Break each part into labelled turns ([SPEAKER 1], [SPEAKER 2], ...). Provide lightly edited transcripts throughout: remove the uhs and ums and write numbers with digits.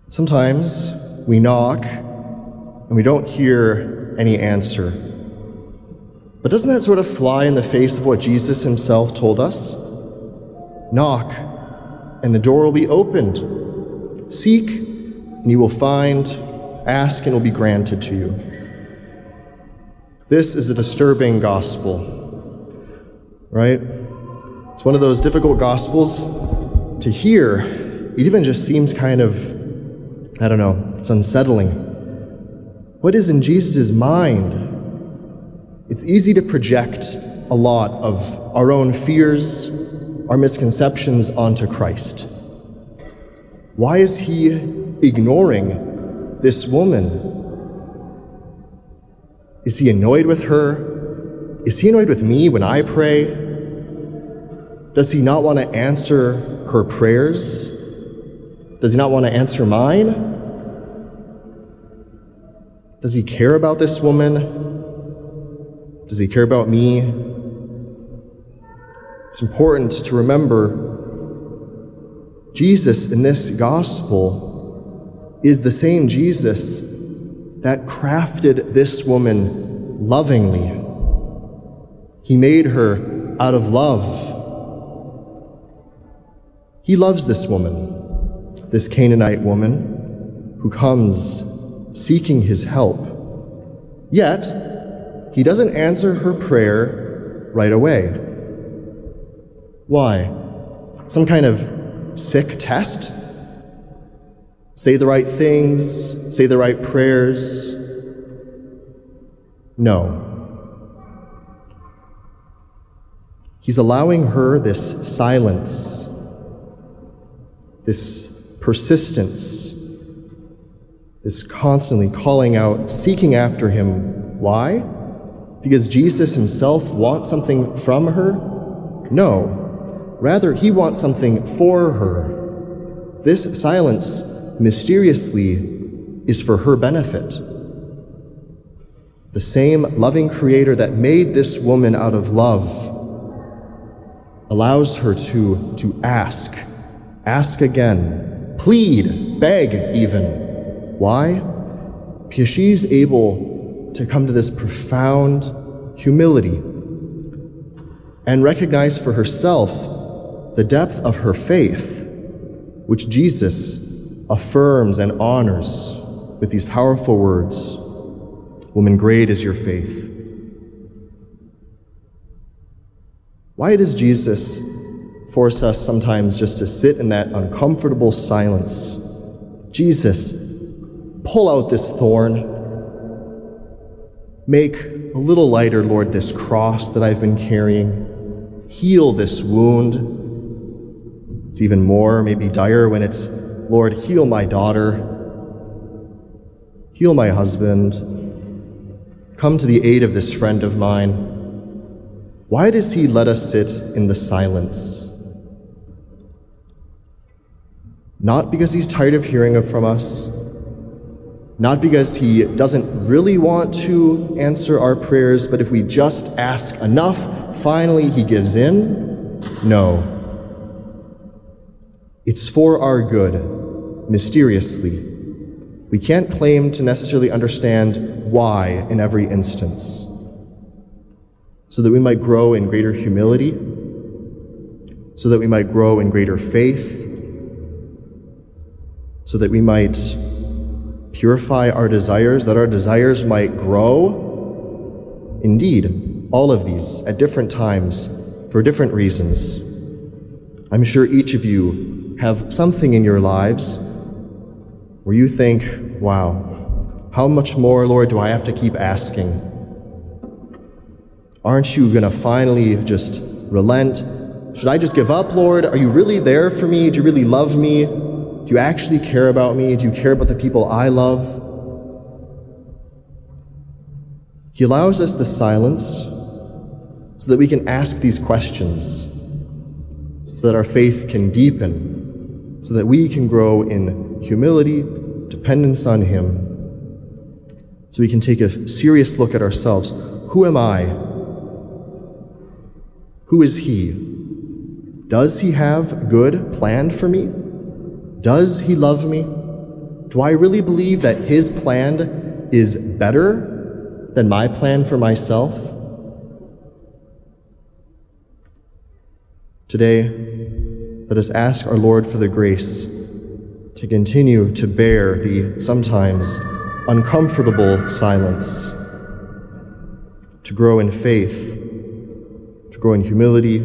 [SPEAKER 1] Sometimes we knock and we don't hear any answer. But doesn't that sort of fly in the face of what Jesus himself told us? Knock, and the door will be opened. Seek, and you will find. Ask, and it will be granted to you. This is a disturbing gospel, right? It's one of those difficult gospels to hear. It even just seems kind of, it's unsettling. What is in Jesus' mind? It's easy to project a lot of our own fears, our misconceptions onto Christ. Why is he ignoring this woman? Is he annoyed with her? Is he annoyed with me when I pray? Does he not want to answer her prayers? Does he not want to answer mine? Does he care about this woman? Does he care about me? It's important to remember Jesus in this gospel is the same Jesus that crafted this woman lovingly. He made her out of love. He loves this woman, this Canaanite woman who comes seeking his help. Yet, he doesn't answer her prayer right away. Why? Some kind of sick test? Say the right things, say the right prayers? No. He's allowing her this silence, this persistence, this constantly calling out, seeking after him. Why? Because Jesus himself wants something from her? No. Rather, he wants something for her. This silence, mysteriously, is for her benefit. The same loving Creator that made this woman out of love allows her to ask again, plead, beg even. Why? Because she's able to come to this profound humility and recognize for herself the depth of her faith, which Jesus affirms and honors with these powerful words, "Woman, great is your faith." Why does Jesus force us sometimes just to sit in that uncomfortable silence? Jesus, pull out this thorn. Make a little lighter, Lord, this cross that I've been carrying. Heal this wound. It's even more, maybe dire, when it's, Lord, heal my daughter. Heal my husband. Come to the aid of this friend of mine. Why does he let us sit in the silence? Not because he's tired of hearing from us, not because he doesn't really want to answer our prayers, but if we just ask enough, finally he gives in? No. It's for our good, mysteriously. We can't claim to necessarily understand why in every instance, so that we might grow in greater humility, so that we might grow in greater faith, so that we might purify our desires, that our desires might grow. Indeed, all of these at different times for different reasons. I'm sure each of you have something in your lives where you think, wow, how much more, Lord, do I have to keep asking? Aren't you going to finally just relent? Should I just give up, Lord? Are you really there for me? Do you really love me? Do you actually care about me? Do you care about the people I love? He allows us the silence so that we can ask these questions, so that our faith can deepen, so that we can grow in humility, dependence on Him, so we can take a serious look at ourselves. Who am I? Who is He? Does He have good planned for me? Does He love me? Do I really believe that his plan is better than my plan for myself? Today, let us ask our Lord for the grace to continue to bear the sometimes uncomfortable silence, to grow in faith, to grow in humility,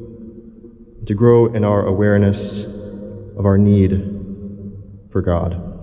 [SPEAKER 1] to grow in our awareness of our need for God.